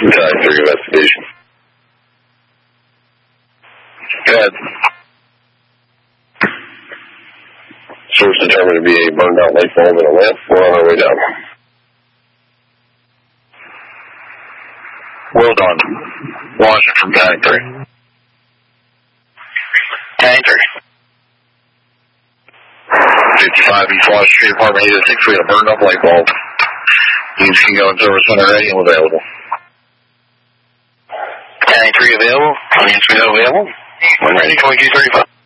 Time 3 investigation. Go ahead. Source determined to be a burned out light bulb and a lamp. We're on our way down. Well done. Launching from Tank 3. Tank 3. 55 East Washington Street, Apartment 806. We got a burned up light bulb. Units can go in service when they're ready and available. Tank 3 available. Units we have available. When ready, 2235.